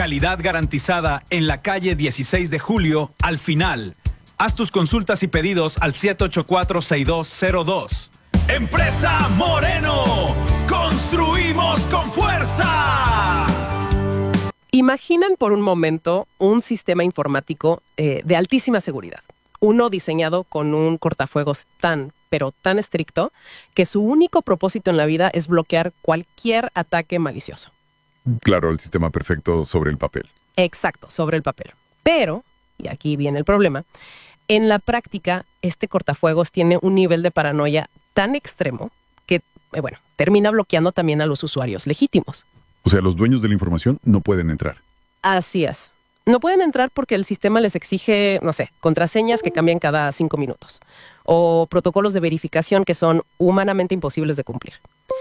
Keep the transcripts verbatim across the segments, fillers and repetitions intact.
Calidad garantizada en la calle dieciséis de julio, al final. Haz tus consultas y pedidos al siete ocho cuatro, seis dos cero dos. Empresa Moreno. Construimos con fuerza. Imaginen por un momento un sistema informático eh, de altísima seguridad. Uno diseñado con un cortafuegos tan, pero tan estricto que su único propósito en la vida es bloquear cualquier ataque malicioso. Claro, el sistema perfecto sobre el papel. Exacto, sobre el papel. Pero, y aquí viene el problema, en la práctica este cortafuegos tiene un nivel de paranoia tan extremo que, eh, bueno, termina bloqueando también a los usuarios legítimos. O sea, los dueños de la información no pueden entrar. Así es. No pueden entrar porque el sistema les exige, no sé, contraseñas que cambian cada cinco minutos o protocolos de verificación que son humanamente imposibles de cumplir.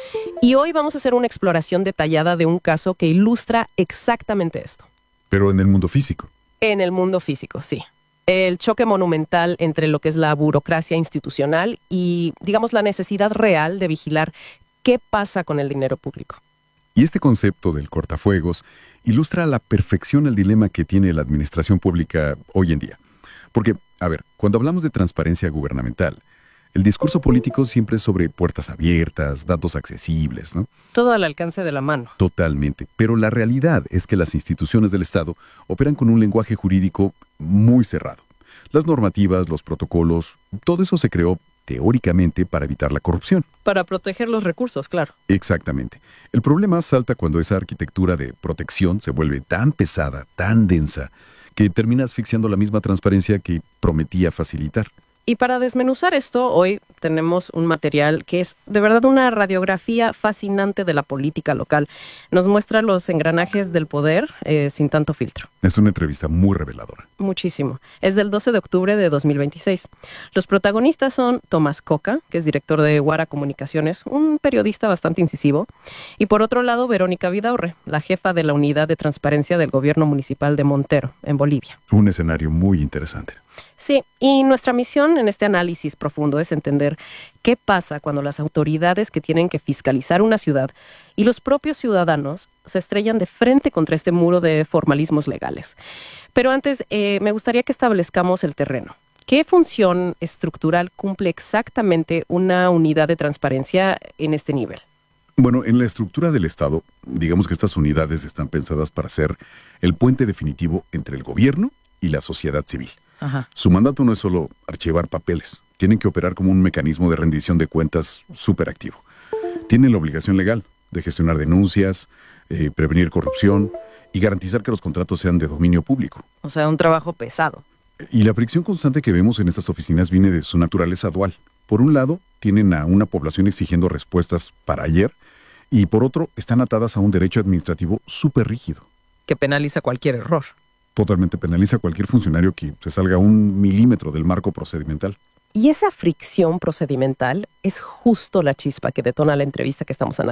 Y hoy vamos a hacer una exploración detallada de un caso que ilustra exactamente esto. Pero en el mundo físico. En el mundo físico, sí. El choque monumental entre lo que es la burocracia institucional y, digamos, la necesidad real de vigilar qué pasa con el dinero público. Y este concepto del cortafuegos ilustra a la perfección el dilema que tiene la administración pública hoy en día. Porque, a ver, cuando hablamos de transparencia gubernamental, el discurso político siempre es sobre puertas abiertas, datos accesibles, ¿no? Todo al alcance de la mano. Totalmente. Pero la realidad es que las instituciones del Estado operan con un lenguaje jurídico muy cerrado. Las normativas, los protocolos, todo eso se creó teóricamente para evitar la corrupción. Para proteger los recursos, claro. Exactamente. El problema salta cuando esa arquitectura de protección se vuelve tan pesada, tan densa, que termina asfixiando la misma transparencia que prometía facilitar. Y para desmenuzar esto, hoy tenemos un material que es de verdad una radiografía fascinante de la política local. Nos muestra los engranajes del poder eh, sin tanto filtro. Es una entrevista muy reveladora. Muchísimo. Es del doce de octubre de dos mil veintiséis. Los protagonistas son Tomás Coca, que es director de Guara Comunicaciones, un periodista bastante incisivo. Y por otro lado, Verónica Vidaurre, la jefa de la Unidad de Transparencia del Gobierno Municipal de Montero, en Bolivia. Un escenario muy interesante. Sí, y nuestra misión en este análisis profundo es entender qué pasa cuando las autoridades que tienen que fiscalizar una ciudad y los propios ciudadanos se estrellan de frente contra este muro de formalismos legales. Pero antes, eh, me gustaría que establezcamos el terreno. ¿Qué función estructural cumple exactamente una unidad de transparencia en este nivel? Bueno, en la estructura del Estado, digamos que estas unidades están pensadas para ser el puente definitivo entre el gobierno y la sociedad civil. Ajá. Su mandato no es solo archivar papeles, tienen que operar como un mecanismo de rendición de cuentas súper activo. Tienen la obligación legal de gestionar denuncias, eh, prevenir corrupción y garantizar que los contratos sean de dominio público. O sea, un trabajo pesado. Y la fricción constante que vemos en estas oficinas viene de su naturaleza dual. Por un lado, tienen a una población exigiendo respuestas para ayer, y por otro, están atadas a un derecho administrativo súper rígido. Que penaliza cualquier error. Totalmente penaliza a cualquier funcionario que se salga un milímetro del marco procedimental. Y esa fricción procedimental es justo la chispa que detona la entrevista que estamos analizando.